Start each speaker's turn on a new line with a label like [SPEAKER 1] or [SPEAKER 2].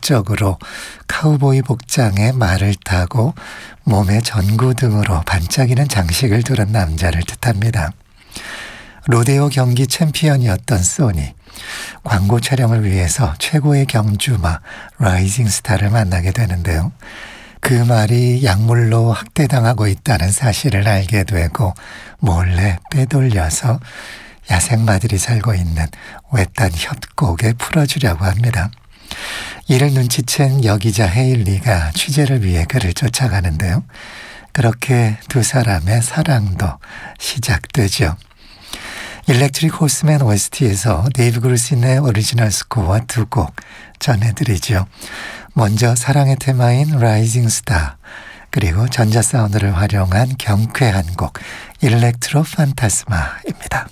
[SPEAKER 1] 목적으로 카우보이 복장에 말을 타고 몸에 전구 등으로 반짝이는 장식을 두른 남자를 뜻합니다. 로데오 경기 챔피언이었던 소니, 광고 촬영을 위해서 최고의 경주마 라이징 스타를 만나게 되는데요. 그 말이 약물로 학대당하고 있다는 사실을 알게 되고 몰래 빼돌려서 야생마들이 살고 있는 외딴 협곡에 풀어주려고 합니다. 이를 눈치챈 여기자 헤일리가 취재를 위해 그를 쫓아가는데요. 그렇게 두 사람의 사랑도 시작되죠. 일렉트릭 호스맨 OST에서 데이브 그루신의 오리지널 스코어 두 곡 전해드리죠. 먼저 사랑의 테마인 라이징 스타, 그리고 전자사운드를 활용한 경쾌한 곡 일렉트로 판타스마입니다.